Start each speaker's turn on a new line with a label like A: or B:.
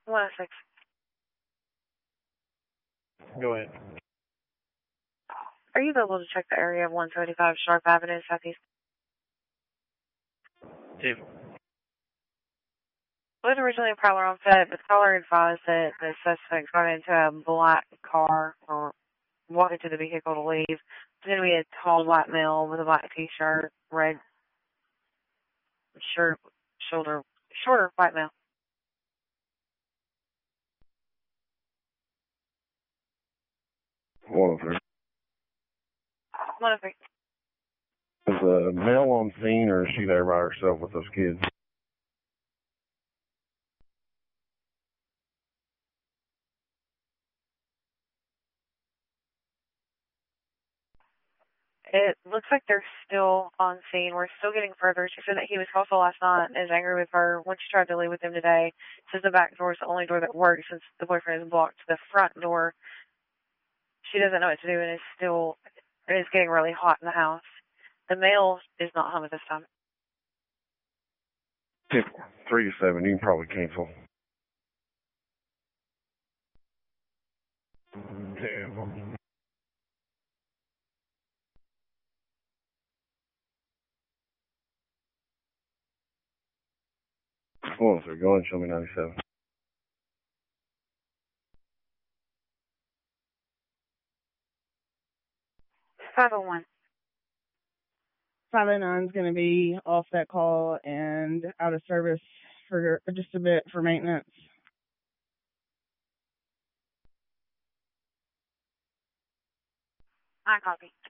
A: 106.
B: Go ahead.
A: Are you able to check the area of 175 Sharp Avenue, Southeast?
B: Two.
A: It was originally a prowler on foot, but the caller advised that the suspect got into a black car or walked into the vehicle to leave. It's going to be a tall black male with a black t-shirt, red shirt, shorter white male.
B: One of three.
A: 103.
B: Is the male on scene, or is she there by herself with those kids?
A: It looks like they're still on scene. We're still getting further. She said that he was also last night and is angry with her when she tried to leave with him today. Says the back door is the only door that works since the boyfriend is blocked the front door. She doesn't know what to do and it is getting really hot in the house. The male is not home at this time.
B: 3 to 7. You can probably cancel. Damn. Go on, sir. Go ahead and show me 97.
A: 501.
C: 509 is going to be off that call and out of service for just a bit for maintenance.
A: I copy.